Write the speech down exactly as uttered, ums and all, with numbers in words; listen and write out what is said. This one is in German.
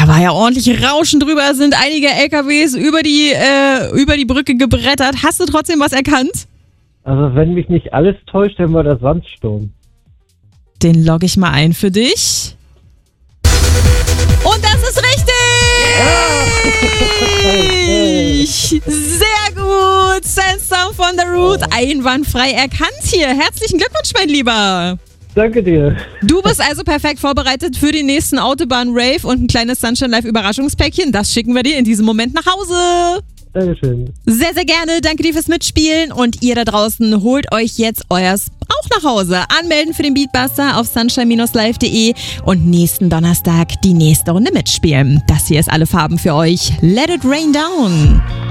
war ja ordentlich Rauschen drüber, sind einige L K Ws über die, äh, über die Brücke gebrettert. Hast du trotzdem was erkannt? Also wenn mich nicht alles täuscht, dann war das Sandsturm. Den logge ich mal ein für dich. Und das ist richtig! Ja. Sehr gut! Sandstorm von The Root. Einwandfrei erkannt hier. Herzlichen Glückwunsch, mein Lieber. Danke dir. Du bist also perfekt vorbereitet für den nächsten Autobahn-Rave und ein kleines Sunshine Live Überraschungspäckchen. Das schicken wir dir in diesem Moment nach Hause. Dankeschön. Sehr, sehr gerne. Danke dir fürs Mitspielen. Und ihr da draußen holt euch jetzt euers auch nach Hause. Anmelden für den Beatbuster auf sunshine Bindestrich live Punkt de und nächsten Donnerstag die nächste Runde mitspielen. Das hier ist alle Farben für euch. Let it rain down.